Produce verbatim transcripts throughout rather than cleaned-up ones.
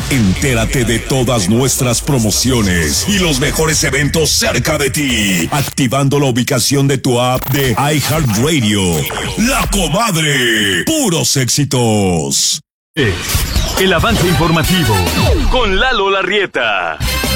Entérate de todas nuestras promociones y los mejores eventos cerca de ti, activando la ubicación de tu app de iHeartRadio. La Comadre, puros éxitos. Es el avance informativo con Lalo Larrieta.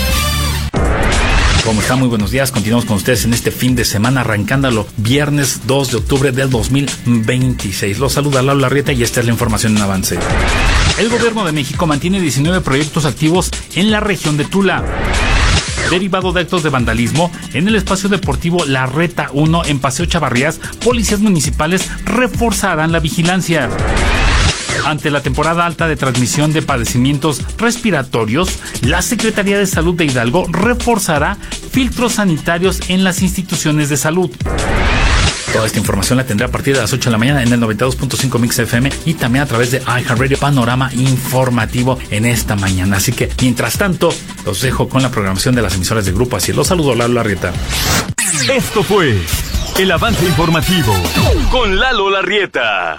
¿Cómo están? Muy buenos días. Continuamos con ustedes en este fin de semana, arrancándolo viernes dos de octubre del dos mil veintiséis. Los saluda Lalo Larrieta y esta es la información en avance. El gobierno de México mantiene diecinueve proyectos activos en la región de Tula. Derivado de actos de vandalismo en el espacio deportivo La Reta uno en Paseo Chavarrías, policías municipales reforzarán la vigilancia. Ante la temporada alta de transmisión de padecimientos respiratorios, la Secretaría de Salud de Hidalgo reforzará filtros sanitarios en las instituciones de salud. Toda esta información la tendré a partir de las ocho de la mañana en el noventa y dos punto cinco Mix F M y también a través de iHeartRadio, panorama informativo en esta mañana. Así que, mientras tanto, los dejo con la programación de las emisoras de Grupo Así. Los saludo, Lalo Larrieta. Esto fue el avance informativo con Lalo Larrieta.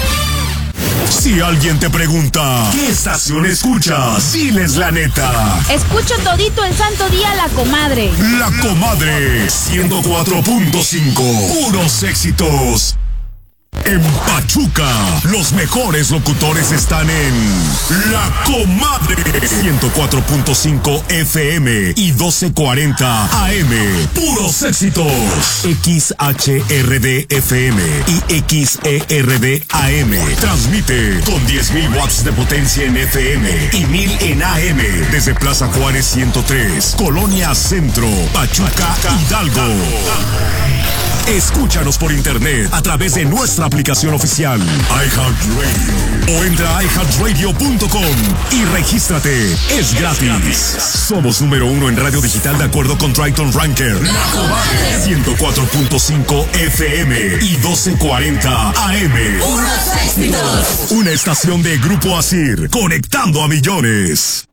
Si alguien te pregunta, ¿qué estación escuchas? Diles la neta. Escucho todito el santo día La Comadre. La Comadre, ciento cuatro punto cinco. Puros éxitos. En Pachuca, los mejores locutores están en La Comadre, ciento cuatro punto cinco F M y doce cuarenta A M. Puros éxitos. X H R D F M y X E R D A M. Transmite con diez mil watts de potencia en F M y mil en A M desde Plaza Juárez ciento tres, Colonia Centro, Pachuca, Hidalgo. Escúchanos por internet a través de nuestra aplicación oficial iHeartRadio o entra a i heart radio punto com y regístrate. Es gratis. Somos número uno en radio digital de acuerdo con Triton Ranker. ciento cuatro punto cinco F M y doce cuarenta A M. Una estación de Grupo Asir, conectando a millones.